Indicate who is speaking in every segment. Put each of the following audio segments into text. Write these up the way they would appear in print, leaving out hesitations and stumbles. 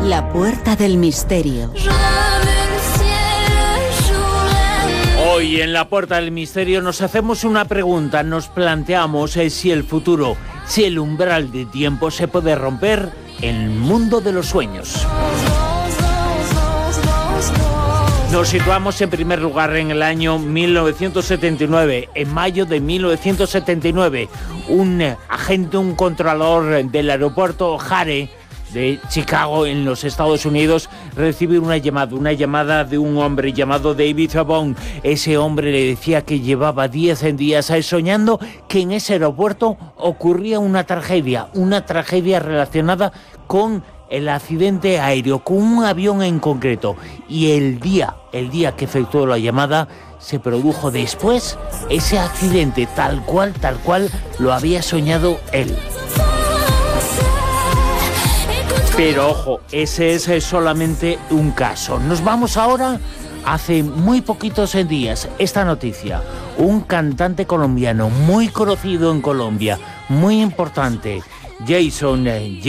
Speaker 1: La puerta del misterio.
Speaker 2: Hoy en La Puerta del Misterio nos hacemos una pregunta, nos planteamos si el futuro, si el umbral de tiempo se puede romper en el mundo de los sueños. Nos situamos en primer lugar en el año 1979, en mayo de 1979. Un agente, un controlador del aeropuerto O'Hare de Chicago, en los Estados Unidos, recibe una llamada de un hombre llamado David Bond. Ese hombre le decía que llevaba 10 días soñando que en ese aeropuerto ocurría una tragedia relacionada con el accidente aéreo, con un avión en concreto. Y el día que efectuó la llamada, se produjo después ese accidente, tal cual lo había soñado él. Pero ojo, ese es solamente un caso. Nos vamos ahora, hace muy poquitos días, esta noticia. Un cantante colombiano muy conocido en Colombia, muy importante, Jason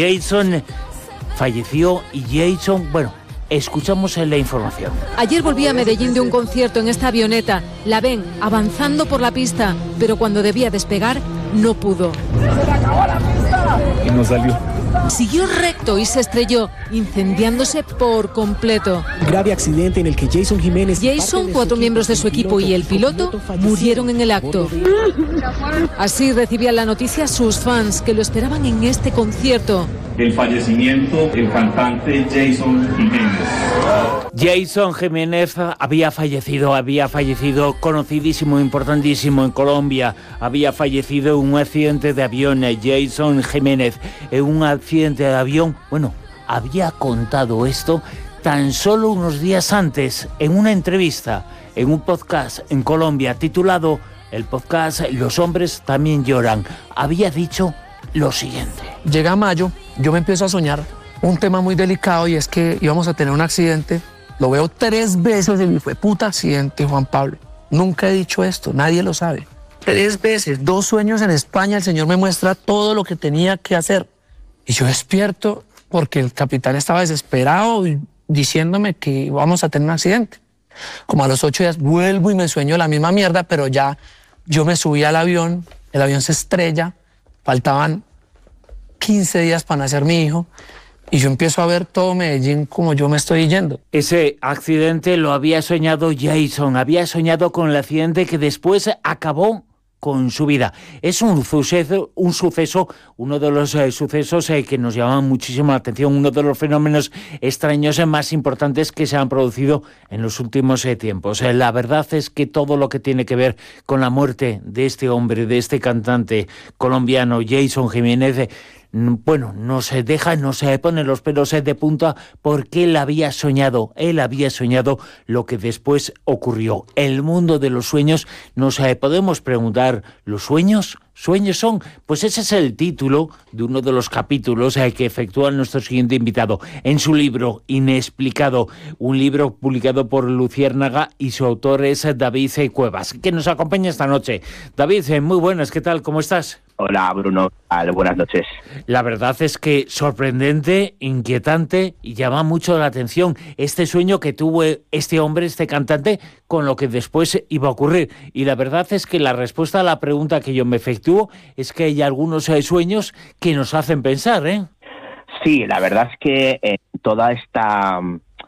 Speaker 2: falleció. Y Jason, bueno, escuchamos la información.
Speaker 3: Ayer volví a Medellín de un concierto en esta avioneta. La ven avanzando por la pista, pero cuando debía despegar, no pudo.
Speaker 4: ¡Se le acabó la pista!
Speaker 5: Y no salió.
Speaker 3: Siguió recto y se estrelló, incendiándose por completo.
Speaker 6: Grave accidente en el que Jason Jiménez...
Speaker 3: Jason, 4 miembros de su equipo y el piloto murieron en el acto. Así recibían la noticia sus fans, que lo esperaban en este concierto.
Speaker 5: El fallecimiento del cantante Jason Jiménez.
Speaker 2: Jason Jiménez había fallecido, conocidísimo, importantísimo en Colombia. Había fallecido en un accidente de avión. Jason Jiménez, en un accidente de avión. Bueno, había contado esto tan solo unos días antes, en una entrevista, en un podcast en Colombia, titulado el podcast Los hombres también lloran. Había dicho lo siguiente.
Speaker 7: Llega mayo, yo me empiezo a soñar un tema muy delicado, y es que íbamos a tener un accidente. Lo veo 3 veces y fue puta accidente, Juan Pablo. Nunca he dicho esto, nadie lo sabe. 3 veces, 2 sueños en España, el Señor me muestra todo lo que tenía que hacer. Y yo despierto porque el capitán estaba desesperado diciéndome que íbamos a tener un accidente. Como a los 8 días vuelvo y me sueño la misma mierda, pero ya yo me subí al avión, el avión se estrella, faltaban 15 días para nacer mi hijo, y yo empiezo a ver todo Medellín como yo me estoy yendo.
Speaker 2: Ese accidente lo había soñado Jason, había soñado con el accidente que después acabó con su vida. Es un suceso, uno de los sucesos que nos llaman muchísimo la atención, uno de los fenómenos extraños más importantes que se han producido en los últimos tiempos. La verdad es que todo lo que tiene que ver con la muerte de este hombre, de este cantante colombiano, Jason Jiménez, bueno, nos pone los pelos de punta, porque él había soñado lo que después ocurrió. El mundo de los sueños, nos podemos preguntar, ¿los sueños son? Pues ese es el título de uno de los capítulos que efectúa nuestro siguiente invitado en su libro Inexplicado, un libro publicado por Luciérnaga, y su autor es David Cuevas, que nos acompaña esta noche. David, muy buenas, ¿qué tal? ¿Cómo estás?
Speaker 8: Hola, Bruno. Buenas noches.
Speaker 2: La verdad es que sorprendente, inquietante, y llama mucho la atención este sueño que tuvo este hombre, este cantante, con lo que después iba a ocurrir. Y la verdad es que la respuesta a la pregunta que yo me efectúo es que hay algunos sueños que nos hacen pensar, ¿eh?
Speaker 8: Sí, la verdad es que toda esta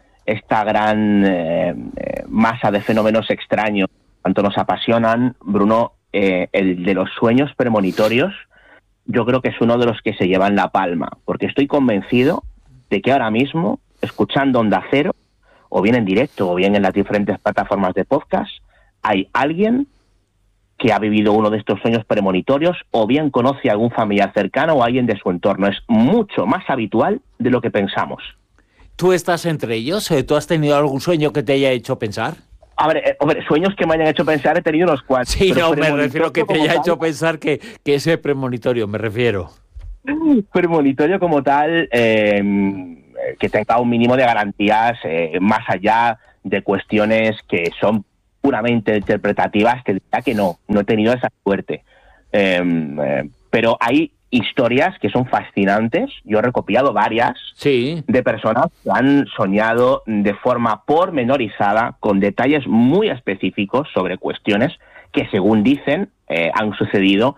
Speaker 8: gran masa de fenómenos extraños, tanto nos apasionan, Bruno, el de los sueños premonitorios, yo creo que es uno de los que se llevan la palma, porque estoy convencido de que ahora mismo, escuchando Onda Cero, o bien en directo o bien en las diferentes plataformas de podcast, hay alguien que ha vivido uno de estos sueños premonitorios, o bien conoce a algún familiar cercano o a alguien de su entorno. Es mucho más habitual de lo que pensamos.
Speaker 2: ¿Tú estás entre ellos? ¿Tú has tenido algún sueño que te haya hecho pensar?
Speaker 8: A ver, hombre, sueños que me hayan hecho pensar he tenido unos cuantos.
Speaker 2: Sí, no, me refiero que te haya hecho pensar que ese premonitorio, me refiero.
Speaker 8: Premonitorio como tal, que tenga un mínimo de garantías, más allá de cuestiones que son puramente interpretativas, que diría que no he tenido esa suerte. Pero hay historias que son fascinantes. Yo he recopilado varias de personas que han soñado de forma pormenorizada, con detalles muy específicos sobre cuestiones que, según dicen, han sucedido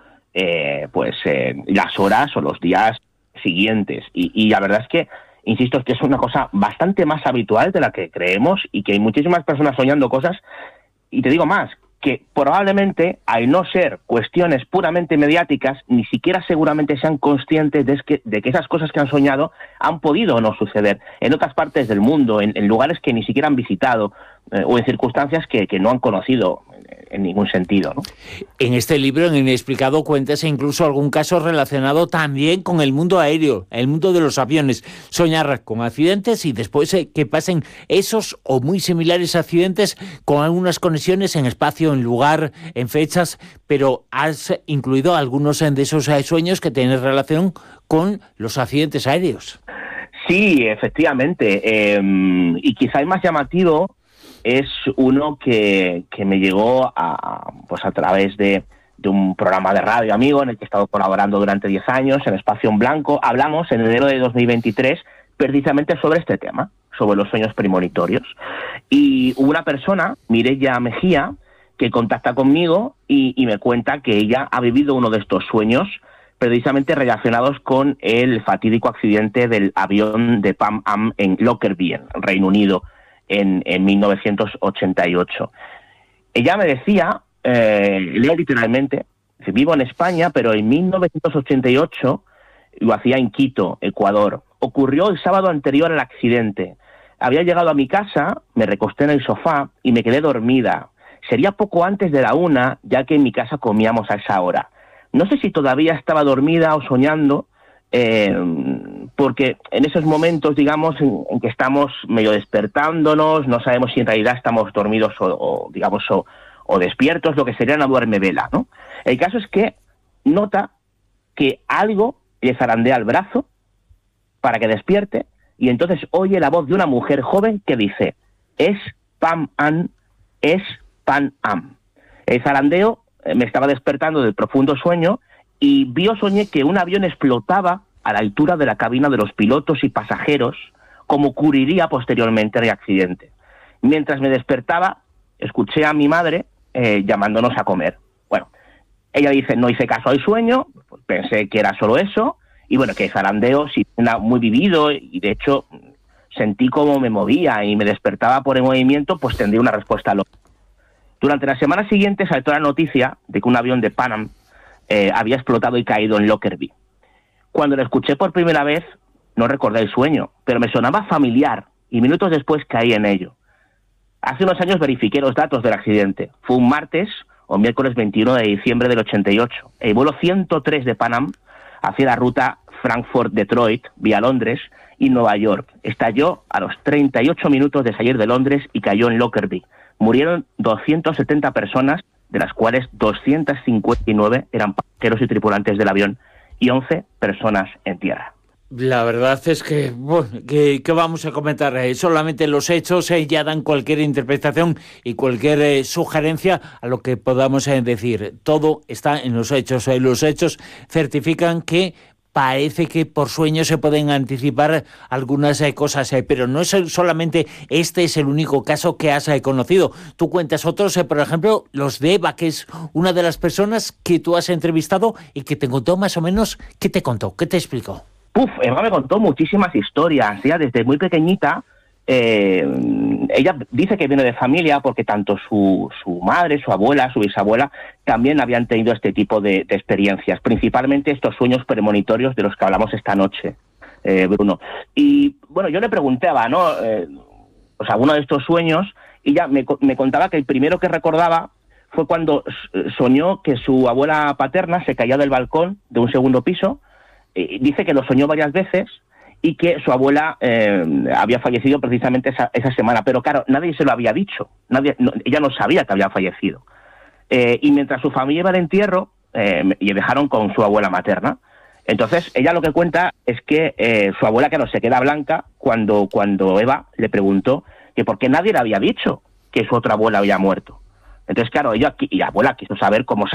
Speaker 8: las horas o los días siguientes. Y la verdad es que, insisto, es que es una cosa bastante más habitual de la que creemos, y que hay muchísimas personas soñando cosas, y te digo más, que probablemente, al no ser cuestiones puramente mediáticas, ni siquiera seguramente sean conscientes de que esas cosas que han soñado han podido o no suceder en otras partes del mundo, en lugares que ni siquiera han visitado, o en circunstancias que no han conocido en ningún sentido, ¿no?
Speaker 2: En este libro, en Inexplicado, cuentas incluso algún caso relacionado también con el mundo aéreo, el mundo de los aviones. Soñar con accidentes y después que pasen esos o muy similares accidentes, con algunas conexiones en espacio, en lugar, en fechas, pero has incluido algunos de esos sueños que tienen relación con los accidentes aéreos.
Speaker 8: Sí, efectivamente. Y quizá el más llamativo es uno que me llegó a través de un programa de radio amigo en el que he estado colaborando durante 10 años, en Espacio en Blanco. Hablamos en enero de 2023 precisamente sobre este tema, sobre los sueños premonitorios. Y hubo una persona, Mireia Mejía, que contacta conmigo y me cuenta que ella ha vivido uno de estos sueños precisamente relacionados con el fatídico accidente del avión de Pan Am en Lockerbie, en Reino Unido, en 1988. Ella me decía, leo literalmente, vivo en España, pero en 1988, lo hacía en Quito, Ecuador. Ocurrió el sábado anterior al accidente. Había llegado a mi casa, me recosté en el sofá y me quedé dormida. Sería poco antes de la 1, ya que en mi casa comíamos a esa hora. No sé si todavía estaba dormida o soñando, porque en esos momentos, digamos, en que estamos medio despertándonos, no sabemos si en realidad estamos dormidos o despiertos, lo que sería una duermevela, ¿no? El caso es que nota que algo le zarandea el brazo para que despierte, y entonces oye la voz de una mujer joven que dice: es Pan Am, es Pan Am. El zarandeo me estaba despertando del profundo sueño, y soñé que un avión explotaba a la altura de la cabina de los pilotos y pasajeros, como ocurriría posteriormente en el accidente. Mientras me despertaba, escuché a mi madre llamándonos a comer. Bueno, ella dice, no hice caso al sueño, pensé que era solo eso, y bueno, que el zarandeo sí era muy vivido, y de hecho sentí cómo me movía y me despertaba por el movimiento, pues tendría una respuesta lógica. Durante la semana siguiente saltó la noticia de que un avión de Pan Am había explotado y caído en Lockerbie. Cuando lo escuché por primera vez, no recordé el sueño, pero me sonaba familiar, y minutos después caí en ello. Hace unos años verifiqué los datos del accidente. Fue un martes o miércoles 21 de diciembre del 88. El vuelo 103 de Pan Am hacía la ruta Frankfurt-Detroit, vía Londres y Nueva York. Estalló a los 38 minutos de salir de Londres y cayó en Lockerbie. Murieron 270 personas, de las cuales 259 eran pasajeros y tripulantes del avión, y 11 personas en tierra.
Speaker 2: La verdad es que, bueno, ¿qué vamos a comentar? Solamente los hechos ya dan cualquier interpretación y cualquier sugerencia a lo que podamos decir. Todo está en los hechos. Los hechos certifican que parece que por sueños se pueden anticipar algunas cosas, pero no es solamente este es el único caso que has conocido. Tú cuentas otros, por ejemplo, los de Eva, que es una de las personas que tú has entrevistado y que te contó más o menos. ¿Qué te contó? ¿Qué te explicó?
Speaker 8: Eva me contó muchísimas historias. Ella desde muy pequeñita, ella dice que viene de familia porque tanto su madre, su abuela, su bisabuela también habían tenido este tipo de experiencias, principalmente estos sueños premonitorios de los que hablamos esta noche, Bruno. Y bueno, yo le preguntaba, ¿no? Alguno de estos sueños, y ella me contaba que el primero que recordaba fue cuando soñó que su abuela paterna se caía del balcón de un segundo piso. Dice que lo soñó varias veces y que su abuela había fallecido precisamente esa semana, pero claro, nadie se lo había dicho, ella no sabía que había fallecido. Y mientras su familia iba al entierro, y dejaron con su abuela materna. Entonces, ella lo que cuenta es que su abuela, claro, se queda blanca cuando Eva le preguntó que por qué nadie le había dicho que su otra abuela había muerto. Entonces, claro, la abuela quiso saber cómo